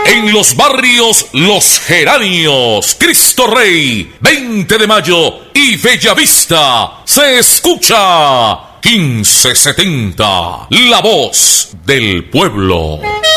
En los barrios Los Geranios, Cristo Rey, 20 de mayo y Bellavista, se escucha 1570, la voz del pueblo.